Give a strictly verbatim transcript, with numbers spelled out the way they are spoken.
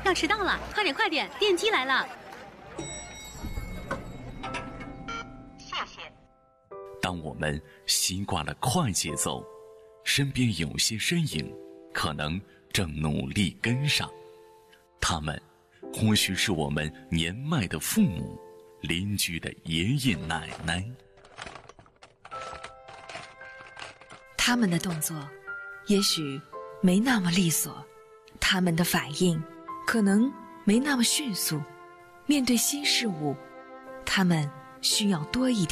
要迟到了，快点快点，电梯来了。 谢谢。 当我们习惯了快节奏，身边有些身影可能正努力跟上，他们或许是我们年迈的父母、邻居的爷爷奶奶。 他们的动作也许没那么利索，他们的反应可能没那么迅速，面对新事物，他们需要多一点